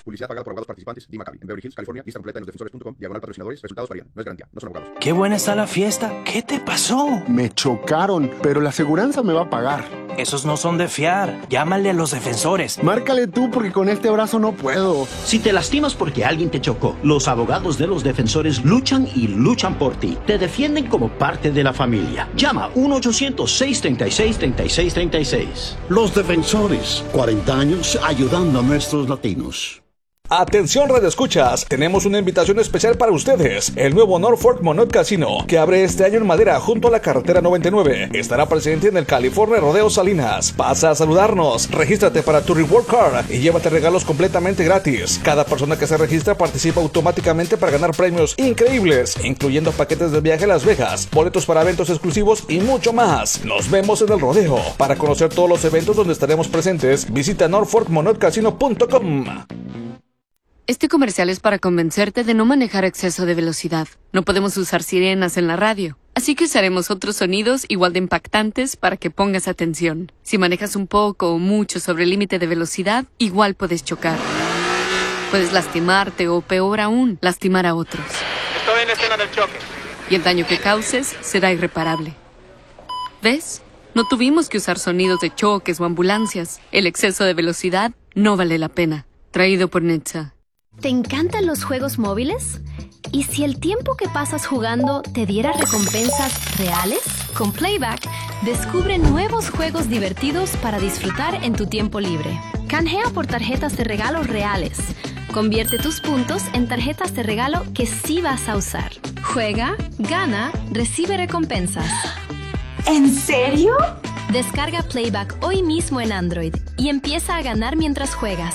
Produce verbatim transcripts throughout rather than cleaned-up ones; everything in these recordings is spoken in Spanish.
Publicidad pagada por abogados participantes. D. Maccabi. En Beverly Hills, California. Lista completa en los defensores punto com. Diagonal patrocinadores. Resultados varían. No es garantía. No son abogados. Qué buena está la fiesta. ¿Qué te pasó? Me chocaron, pero la aseguranza me va a pagar. Esos no son de fiar. Llámale a los defensores. Márcale tú porque con este brazo no puedo. Si te lastimas porque alguien te chocó, los abogados de los defensores luchan y luchan por ti. Te defienden como parte de la familia. Llama uno ochocientos, seis treinta y seis, treinta y seis treinta y seis. Los defensores, cuarenta años ayudando a nuestros latinos. Atención radioescuchas, tenemos una invitación especial para ustedes. El nuevo Norfolk Monot Casino, que abre este año en Madera junto a la carretera noventa y nueve, estará presente en el California Rodeo Salinas. Pasa a saludarnos, regístrate para tu Reward Card y llévate regalos completamente gratis. Cada persona que se registra participa automáticamente para ganar premios increíbles, incluyendo paquetes de viaje a Las Vegas, boletos para eventos exclusivos y mucho más. Nos vemos en el rodeo. Para conocer todos los eventos donde estaremos presentes, visita norfolk monot casino punto com. Este comercial es para convencerte de no manejar a exceso de velocidad. No podemos usar sirenas en la radio, así que usaremos otros sonidos igual de impactantes para que pongas atención. Si manejas un poco o mucho sobre el límite de velocidad, igual puedes chocar. Puedes lastimarte o, peor aún, lastimar a otros. Estoy en la escena del choque. Y el daño que causes será irreparable. ¿Ves? No tuvimos que usar sonidos de choques o ambulancias. El exceso de velocidad no vale la pena. Traído por Netza. ¿Te encantan los juegos móviles? ¿Y si el tiempo que pasas jugando te diera recompensas reales? Con Playback, descubre nuevos juegos divertidos para disfrutar en tu tiempo libre. Canjea por tarjetas de regalo reales. Convierte tus puntos en tarjetas de regalo que sí vas a usar. Juega, gana, recibe recompensas. ¿En serio? Descarga Playback hoy mismo en Android y empieza a ganar mientras juegas.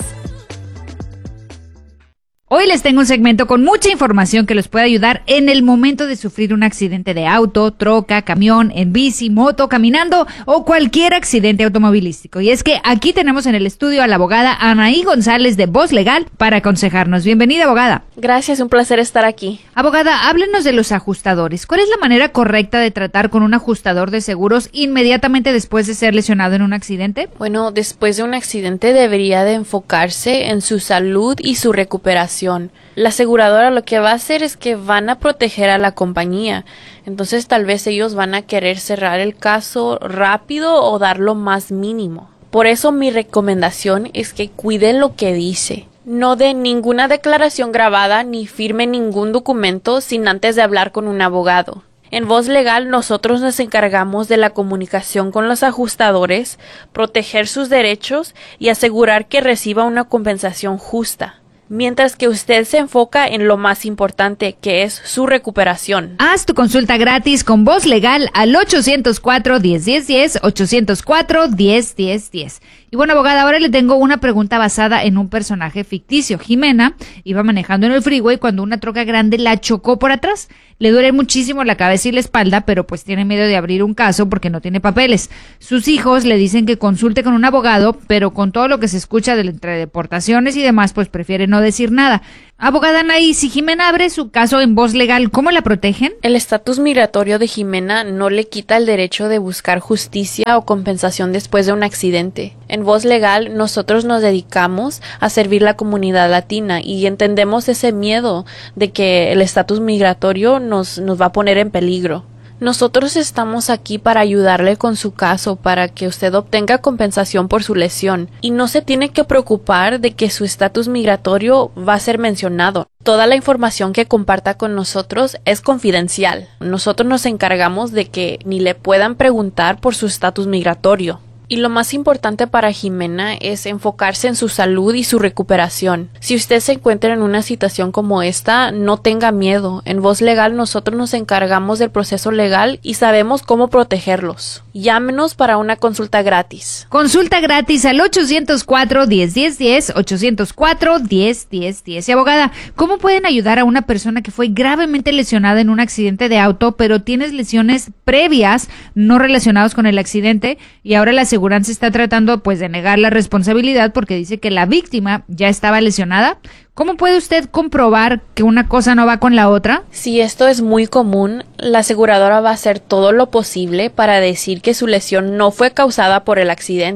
Hoy les tengo un segmento con mucha información que los puede ayudar en el momento de sufrir un accidente de auto, troca, camión, en bici, moto, caminando o cualquier accidente automovilístico. Y es que aquí tenemos en el estudio a la abogada Anaí González de Voz Legal para aconsejarnos. Bienvenida, abogada. Gracias, un placer estar aquí. Abogada, háblenos de los ajustadores. ¿Cuál es la manera correcta de tratar con un ajustador de seguros inmediatamente después de ser lesionado en un accidente? Bueno, después de un accidente debería de enfocarse en su salud y su recuperación. La aseguradora lo que va a hacer es que van a proteger a la compañía. Entonces tal vez ellos van a querer cerrar el caso rápido o dar lo más mínimo. Por eso mi recomendación es que cuiden lo que dice. No den ninguna declaración grabada ni firme ningún documento sin antes de hablar con un abogado. En Voz Legal nosotros nos encargamos de la comunicación con los ajustadores, proteger sus derechos y asegurar que reciba una compensación justa. Mientras que usted se enfoca en lo más importante, que es su recuperación. Haz tu consulta gratis con Voz Legal al ochocientos cuatro, diez, diez, diez, ochocientos cuatro, diez, diez, diez. Y bueno, abogada, ahora le tengo una pregunta basada en un personaje ficticio. Jimena iba manejando en el freeway cuando una troca grande la chocó por atrás. Le duele muchísimo la cabeza y la espalda, pero pues tiene miedo de abrir un caso porque no tiene papeles. Sus hijos le dicen que consulte con un abogado, pero con todo lo que se escucha de entre deportaciones y demás, pues prefiere no decir nada. Abogada Anaí, si Jimena abre su caso en Voz Legal, ¿cómo la protegen? El estatus migratorio de Jimena no le quita el derecho de buscar justicia o compensación después de un accidente. En Voz Legal nosotros nos dedicamos a servir la comunidad latina y entendemos ese miedo de que el estatus migratorio nos, nos va a poner en peligro. Nosotros estamos aquí para ayudarle con su caso, para que usted obtenga compensación por su lesión y no se tiene que preocupar de que su estatus migratorio va a ser mencionado. Toda la información que comparta con nosotros es confidencial. Nosotros nos encargamos de que ni le puedan preguntar por su estatus migratorio. Y lo más importante para Jimena es enfocarse en su salud y su recuperación. Si usted se encuentra en una situación como esta, no tenga miedo. En Voz Legal nosotros nos encargamos del proceso legal y sabemos cómo protegerlos. Llámenos para una consulta gratis. Consulta gratis al ochocientos cuatro, diez, diez, diez, ochocientos cuatro, diez, diez, diez. Y abogada, ¿cómo pueden ayudar a una persona que fue gravemente lesionada en un accidente de auto, pero tienes lesiones previas no relacionadas con el accidente y ahora la aseguranza está tratando pues de negar la responsabilidad porque dice que la víctima ya estaba lesionada? ¿Cómo puede usted comprobar que una cosa no va con la otra? Si esto es muy común, la aseguradora va a hacer todo lo posible para decir que su lesión no fue causada por el accidente.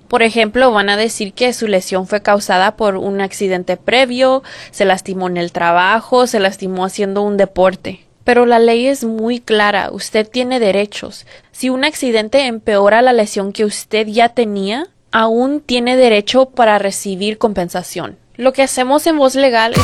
Por ejemplo, van a decir que su lesión fue causada por un accidente previo, se lastimó en el trabajo, se lastimó haciendo un deporte. Pero la ley es muy clara, usted tiene derechos. Si un accidente empeora la lesión que usted ya tenía, aún tiene derecho para recibir compensación. Lo que hacemos en Voz Legal es